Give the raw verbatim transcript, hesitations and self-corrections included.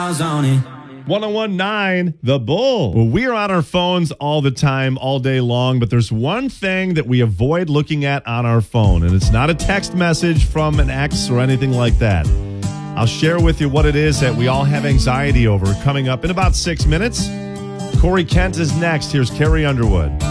one oh one point nine The Bull. Well, we are on our phones all the time, all day long, but there's one thing that we avoid looking at on our phone, and it's not a text message from an ex or anything like that. I'll share with you what it is that we all have anxiety over coming up in about six minutes. Corey Kent is next. Here's Carrie Underwood.